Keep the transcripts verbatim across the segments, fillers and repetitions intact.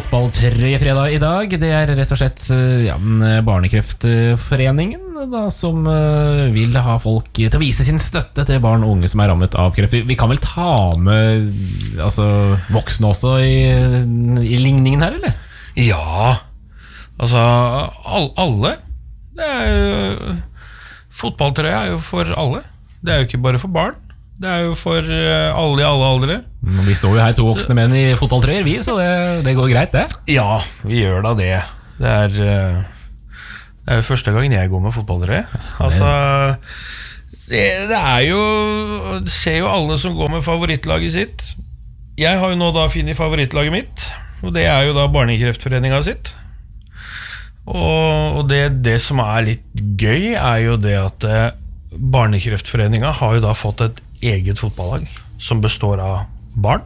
fotballtrøyefredag i dag. Det er rett og slett ja, Barnekreftforeningen da, som uh, vil ha folk til å vise sin støtte til barn og unge som er rammet av kreft. Vi, vi kan vel ta med altså, voksne også i, i ligningen her, eller? Ja, altså all, alle. Det er jo, fotballtrøya er jo for alle. Det er jo ikke bare for barn. Det er jo for alle i alle aldre. Vi står jo her to voksne menn i fotballtrøyer, vi, så det, det går greit, det. Ja, vi gjør da det. Det er, det er jo første gangen jeg går med fotballtrøye. Altså, det, det er jo det ser jo alle som går med favorittlaget sitt. Jeg har jo nå da funnet favorittlaget mitt, og det er jo da Barnekreftforeningen sitt. Og, og det, det som er litt gøy er jo det at Barnekreftforeningen har jo da fått et eget fotballag som består av barn.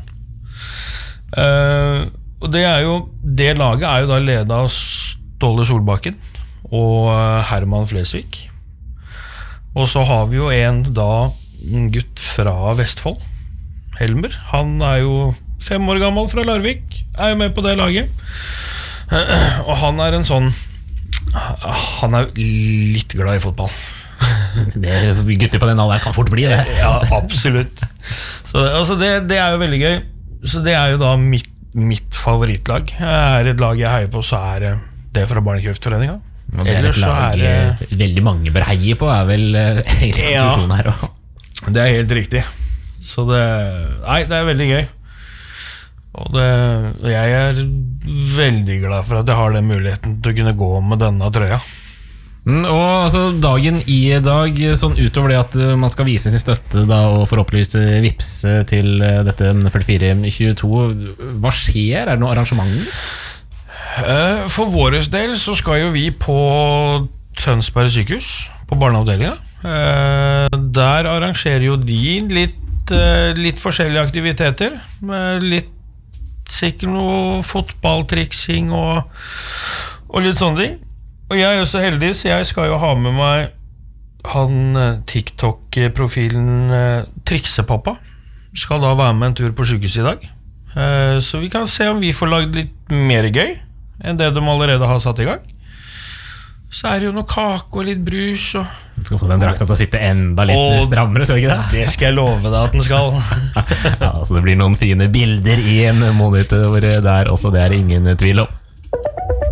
Uh, og det er jo det laget er jo da ledet av Ståle Solbakken og Herman Flesvig. Og så har vi jo en da en gutt fra Vestfold, Helmer. Han er jo fem år gammel fra Larvik, er jo med på det laget. Uh, og han er en sånn han er litt glad i fotball. Det, gutter på den alderen kan fort bli det. Ja, absolutt. Så altså det, det er jo veldig gøy. Så det er jo da mitt, mitt favorittlag. Er et lag jeg heier på, så er det fra Barnekreftforeningen. Det er et lag er det... veldig mange bør heie på, er vel egentlig ja, her også. Det er helt riktig. Så det, nei, det er veldig gøy. Og det, jeg er veldig glad for at jeg har den muligheten til å kunne gå med denne trøya. Og altså, dagen i dag, sånn utover det at man skal vise sin støtte da, og forhåpentligvis vipse til dette førtifire tjueto, hva skjer? Er det noen arrangementer? For våres del så skal jo vi på Tønsberg sykehus, på barneavdelingen. Der arrangerer jo de litt, litt forskjellige aktiviteter, med litt sikkert noe fotballtriksing og, og litt sånne ting. Og jeg er jo så heldig, så jeg skal jo ha med meg han TikTok-profilen Triksepappa. Skal da være med en tur på sykehuset i dag. Så vi kan se om vi får lagd litt mer gøy enn det de allerede har satt i gang. Så er det jo noe kake og litt brus og... Du skal få den drakta til å sitte enda litt og strammere, så ikke det? Det skal jeg love deg at den skal. Ja, så det blir noen fine bilder i en monitor der også, det er ingen tvil om.